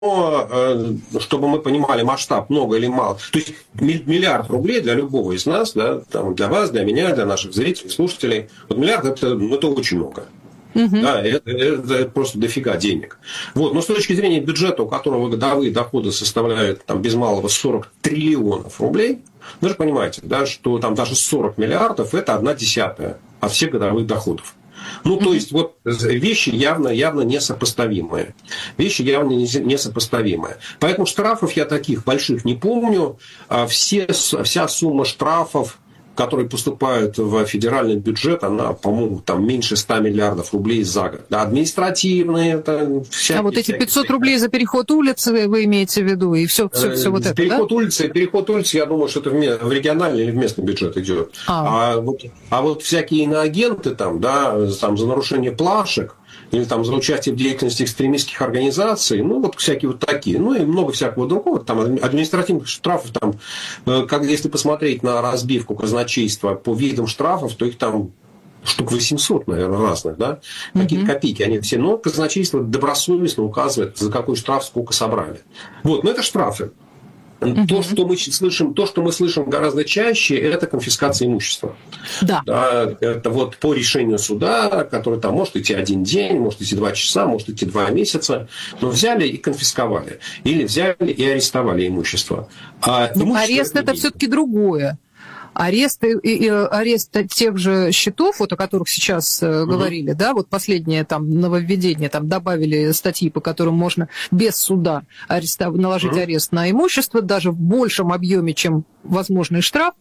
чтобы мы понимали масштаб, много или мало. То есть миллиард рублей для любого из нас, да, там, для вас, для меня, для наших зрителей, слушателей, вот миллиард это очень много. Да, это просто дофига денег. Вот. Но с точки зрения бюджета, у которого годовые доходы составляют там, без малого 40 триллионов рублей, вы же понимаете, да, что там даже 40 миллиардов – это 1/10 от всех годовых доходов. Ну, то есть, вот вещи явно несопоставимые. Поэтому штрафов я таких больших не помню. Вся сумма штрафов, которые поступают в федеральный бюджет, она, по-моему, там меньше 100 миллиардов рублей за год. Да, административные. Это а вот эти 500 рублей за переход улицы вы имеете в виду? И все вот это, переход улицы, я думаю, что это в региональный или в местный бюджет идет. А вот всякие иноагенты там, да, там, за нарушение плашек, или там за участие в деятельности экстремистских организаций, ну, вот всякие вот такие, ну, и много всякого другого, там, административных штрафов, там, если посмотреть на разбивку казначейства по видам штрафов, то их там штук 800, наверное, разных, да, какие-то копейки, они все, но казначейство добросовестно указывает, за какой штраф сколько собрали. Вот, но это штрафы. То, что мы слышим гораздо чаще, это конфискация имущества. Да. Да, это вот по решению суда, который там может идти 1 день, может идти 2 часа, может идти 2 месяца, но взяли и конфисковали. Или взяли и арестовали имущество. Арест это все-таки другое. Арест тех же счетов, вот о которых сейчас говорили, да, вот последнее там нововведение, там добавили статьи, по которым можно без суда наложить арест на имущество, даже в большем объеме, чем возможный штраф.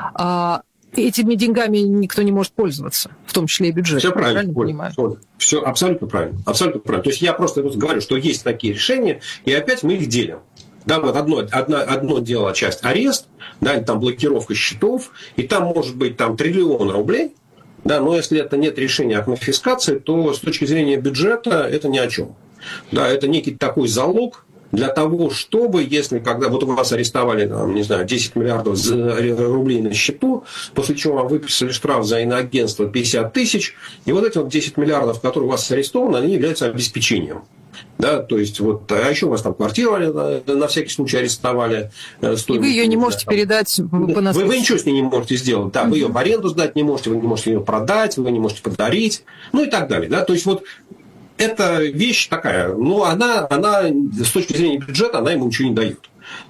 Этими деньгами никто не может пользоваться, в том числе и бюджет. Все правильно понимаю. Все абсолютно правильно. Абсолютно правильно. То есть я просто говорю, что есть такие решения, и опять мы их делим. Да, вот одно дело, часть арест, да, там блокировка счетов, и там может быть там 1 триллион рублей, да, но если это нет решения о конфискации, то с точки зрения бюджета это ни о чем. Да, это некий такой залог для того, чтобы, если когда вот у вас арестовали, там, не знаю, 10 миллиардов рублей на счету, после чего вам выписали штраф за иноагентство 50 тысяч, и вот эти вот 10 миллиардов, которые у вас арестованы, они являются обеспечением. Да, то есть, вот, а еще у вас там квартиру на всякий случай арестовали. И вы ее не можете передать по наследству. Вы ничего с ней не можете сделать. Да, вы ее в аренду сдать не можете, вы не можете ее продать, вы не можете подарить, ну и так далее. Да? То есть, вот эта вещь такая, но она с точки зрения бюджета, она ему ничего не дает.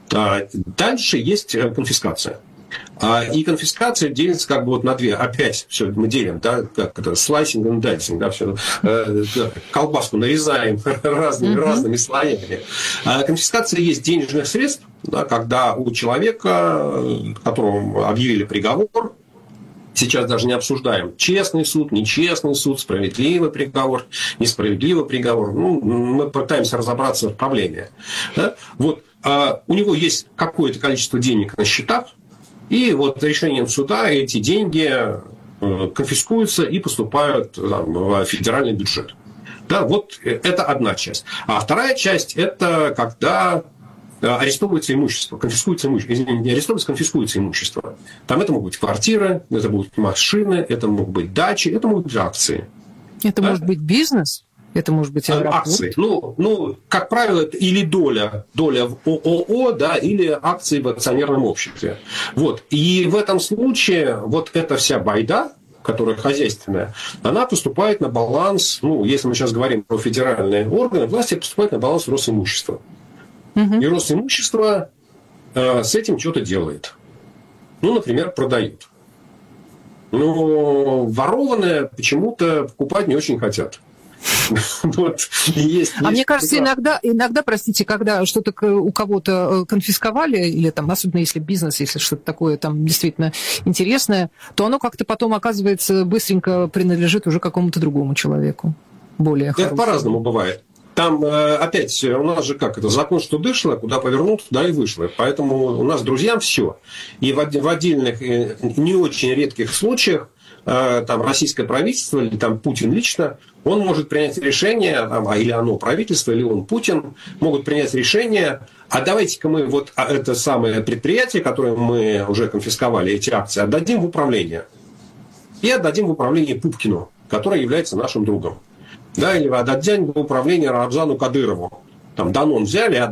Дальше есть конфискация. И конфискация делится как бы вот на две. Опять все мы делим, да, как это, слайсинг и дайсинг, да, все, колбаску нарезаем разными слоями. Конфискация есть денежных средств, да, когда у человека, которому объявили приговор, сейчас даже не обсуждаем, честный суд, нечестный суд, справедливый приговор, несправедливый приговор. Ну, мы пытаемся разобраться в проблеме. Да? Вот, у него есть какое-то количество денег на счетах, и вот решением суда эти деньги конфискуются и поступают в федеральный бюджет. Да, вот это одна часть. А вторая часть – это когда арестовывается имущество, конфискуется имущество. Извините, не арестовывается, конфискуется имущество. Там это могут быть квартиры, это могут быть машины, это могут быть дачи, это могут быть акции. Это может быть бизнес? Это может быть акции. Ну, как правило, это или доля в ООО, да, или акции в акционерном обществе. Вот. И в этом случае вот эта вся байда, которая хозяйственная, она поступает на баланс, ну, если мы сейчас говорим про федеральные органы власти, поступает на баланс Росимущества. И Росимущество с этим что-то делает. Ну, например, продает. Но ворованное почему-то покупать не очень хотят. Вот. Мне кажется, иногда, простите, когда что-то у кого-то конфисковали, или там, особенно если бизнес, если что-то такое там действительно интересное, то оно как-то потом, оказывается, быстренько принадлежит уже какому-то другому человеку. Более это хорошему. По-разному бывает. Там опять у нас же как это, закон, что дышло, куда повернул, туда и вышло. Поэтому у нас друзьям все. И в отдельных не очень редких случаях там российское правительство или там Путин лично, он может принять решение, там, или оно правительство, или он Путин, могут принять решение, а давайте-ка мы вот это самое предприятие, которое мы уже конфисковали, эти акции, отдадим в управление. И отдадим в управление Пупкину, который является нашим другом. Да, или отдадим в управление Рамзану Кадырову, там Данон взяли,